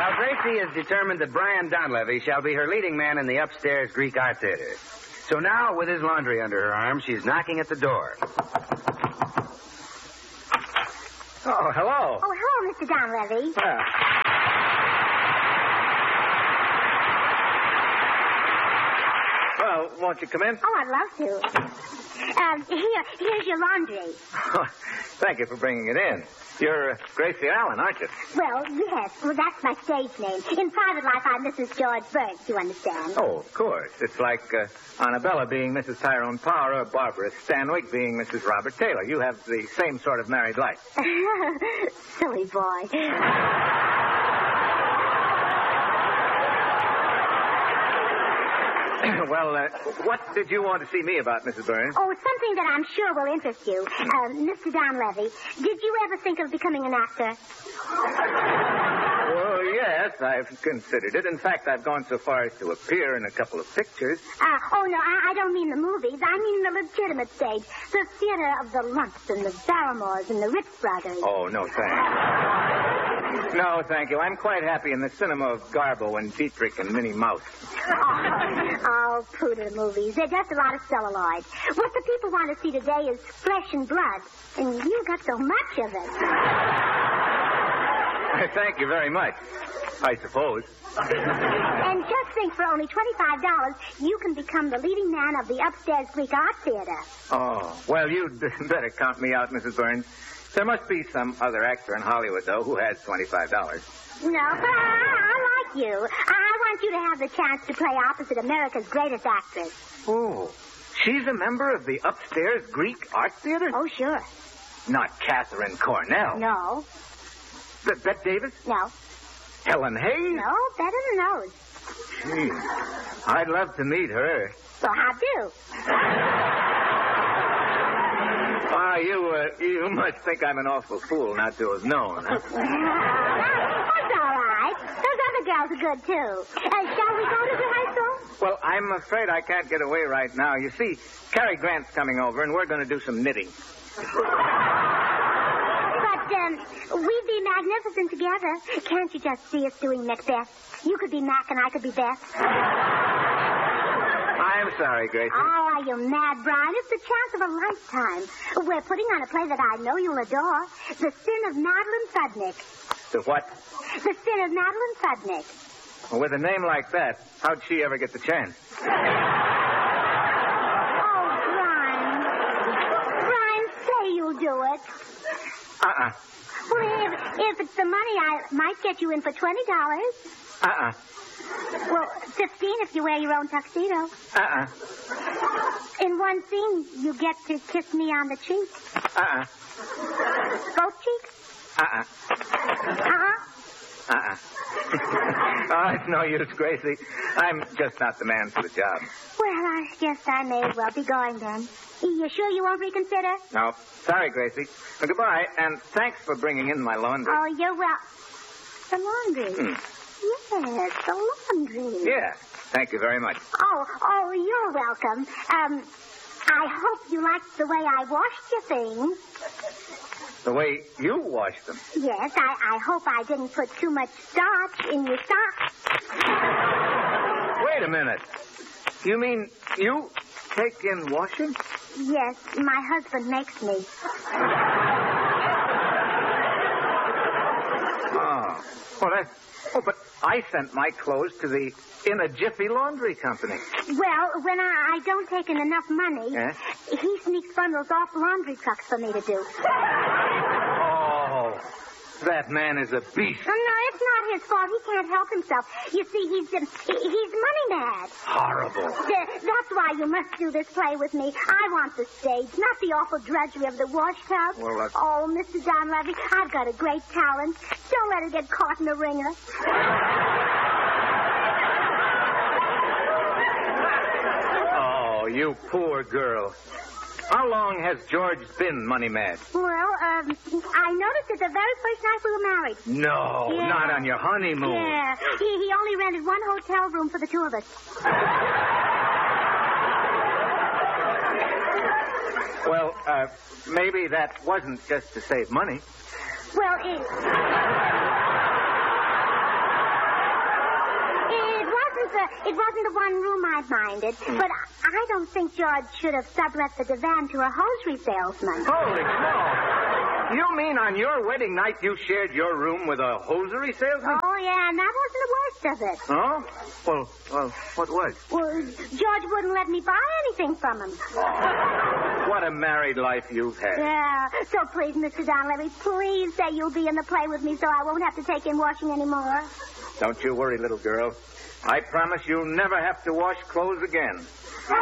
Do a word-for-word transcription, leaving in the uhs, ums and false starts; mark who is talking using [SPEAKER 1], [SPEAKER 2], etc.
[SPEAKER 1] Well, Gracie is determined that Brian Donlevy shall be her leading man in the upstairs Greek Art Theater. So now, with his laundry under her arm, she's knocking at the door. Oh, hello.
[SPEAKER 2] Oh, hello, Mister Donlevy.
[SPEAKER 1] Ah. Well, won't you come in?
[SPEAKER 2] Oh, I'd love to. Um, here, here's your laundry.
[SPEAKER 1] Thank you for bringing it in. You're uh, Gracie Allen, aren't you?
[SPEAKER 2] Well, yes. Well, that's my stage name. In private life, I'm Missus George Burns, you understand?
[SPEAKER 1] Oh, of course. It's like uh, Annabella being Missus Tyrone Power or Barbara Stanwyck being Missus Robert Taylor. You have the same sort of married life.
[SPEAKER 2] Silly boy.
[SPEAKER 1] Well, uh, what did you want to see me about, Missus Burns?
[SPEAKER 2] Oh, something that I'm sure will interest you. Uh, Mister Donlevy, did you ever think of becoming an actor?
[SPEAKER 1] Well, yes, I've considered it. In fact, I've gone so far as to appear in a couple of pictures.
[SPEAKER 2] Uh, oh, no, I, I don't mean the movies. I mean the legitimate stage. The theater of the Lumps and the Barrymores and the Ritz Brothers.
[SPEAKER 1] Oh, no, thanks. No, thank you. I'm quite happy in the cinema of Garbo and Dietrich and Minnie Mouse.
[SPEAKER 2] Oh, oh pooter movies. They're just a lot of celluloid. What the people want to see today is flesh and blood. And you got so much of it.
[SPEAKER 1] Thank you very much, I suppose.
[SPEAKER 2] And just think, for only twenty-five dollars, you can become the leading man of the upstairs Greek Art Theater.
[SPEAKER 1] Oh, well, you'd better count me out, Missus Burns. There must be some other actor in Hollywood, though, who has twenty-five dollars.
[SPEAKER 2] No, but I, I like you. I, I want you to have the chance to play opposite America's greatest actress.
[SPEAKER 1] Oh, she's a member of the upstairs Greek Art Theater?
[SPEAKER 2] Oh, sure.
[SPEAKER 1] Not Catherine Cornell.
[SPEAKER 2] No.
[SPEAKER 1] Be- Bette Davis?
[SPEAKER 2] No.
[SPEAKER 1] Helen Hayes?
[SPEAKER 2] No, better than those.
[SPEAKER 1] Gee, I'd love to meet her.
[SPEAKER 2] Well, how do?
[SPEAKER 1] Ah, you, uh, you must think I'm an awful fool not to have known, huh?
[SPEAKER 2] That's all right. Those other girls are good, too. Uh, shall we go to rehearsal?
[SPEAKER 1] Well, I'm afraid I can't get away right now. You see, Cary Grant's coming over, and we're going to do some knitting.
[SPEAKER 2] But, um, we'd be magnificent together. Can't you just see us doing Macbeth? You could be Mac and I could be Beth.
[SPEAKER 1] I'm sorry, Gracie.
[SPEAKER 2] Oh, are you mad, Brian? It's the chance of a lifetime. We're putting on a play that I know you'll adore. The Sin of Madeline Fudnick.
[SPEAKER 1] The what?
[SPEAKER 2] The Sin of Madeline Fudnick.
[SPEAKER 1] Well, with a name like that, how'd she ever get the chance?
[SPEAKER 2] Oh, Brian. Brian, say you'll do it.
[SPEAKER 1] Uh-uh.
[SPEAKER 2] Well, if, if it's the money, I might get you in for twenty dollars.
[SPEAKER 1] Uh-uh.
[SPEAKER 2] Well, fifteen if you wear your own tuxedo.
[SPEAKER 1] Uh-uh.
[SPEAKER 2] In one scene, you get to kiss me on the cheek.
[SPEAKER 1] Uh-uh.
[SPEAKER 2] Both cheeks?
[SPEAKER 1] Uh-uh.
[SPEAKER 2] Uh-huh.
[SPEAKER 1] Uh-uh. Oh, it's no use, Gracie. I'm just not the man for the job.
[SPEAKER 2] Well, I guess I may as well be going then. You sure you won't reconsider?
[SPEAKER 1] No. Sorry, Gracie. Well, goodbye, and thanks for bringing in my laundry.
[SPEAKER 2] Oh, you're well. The laundry.
[SPEAKER 1] Hmm.
[SPEAKER 2] Yes, the laundry.
[SPEAKER 1] Yeah. Thank you very much.
[SPEAKER 2] Oh, oh, you're welcome. Um, I hope you liked the way I washed your things.
[SPEAKER 1] The way you wash them.
[SPEAKER 2] Yes, I, I hope I didn't put too much starch in your socks.
[SPEAKER 1] Wait a minute. You mean you take in washing?
[SPEAKER 2] Yes, my husband makes me.
[SPEAKER 1] Oh. Well, that's... Oh, but I sent my clothes to the In a Jiffy Laundry Company.
[SPEAKER 2] Well, when I, I don't take in enough money,
[SPEAKER 1] Yeah?
[SPEAKER 2] he sneaks bundles off laundry trucks for me to do.
[SPEAKER 1] Oh, that man is a beast.
[SPEAKER 2] Oh, no, it's not his fault. He can't help himself. You see, he's um, he- he's money mad.
[SPEAKER 1] Horrible.
[SPEAKER 2] Th- That's why you must do this play with me. I want the stage, not the awful drudgery of the wash tub.
[SPEAKER 1] Well, uh...
[SPEAKER 2] Oh, Mister Donlevy, I've got a great talent. Don't let it get caught in the ringer.
[SPEAKER 1] Oh, you poor girl. How long has George been money mad?
[SPEAKER 2] Well, um, I noticed it the very first night we were married.
[SPEAKER 1] No,
[SPEAKER 2] Yeah.
[SPEAKER 1] not on your honeymoon.
[SPEAKER 2] Yeah, he, he only rented one hotel room for the two of us.
[SPEAKER 1] Well, uh, maybe that wasn't just to save money.
[SPEAKER 2] Well, it... It wasn't the one room I minded, mm. but I don't think George should have sublet the divan to a hosiery salesman.
[SPEAKER 1] Holy smoke! You mean on your wedding night you shared your room with a hosiery salesman?
[SPEAKER 2] Oh, yeah, and that wasn't the worst of it.
[SPEAKER 1] Oh? Well, well, what was?
[SPEAKER 2] Well, George wouldn't let me buy anything from him.
[SPEAKER 1] What a married life you've had.
[SPEAKER 2] Yeah. So please, Mister Donlevy, please say you'll be in the play with me so I won't have to take in washing anymore.
[SPEAKER 1] Don't you worry, little girl. I promise you'll never have to wash clothes again.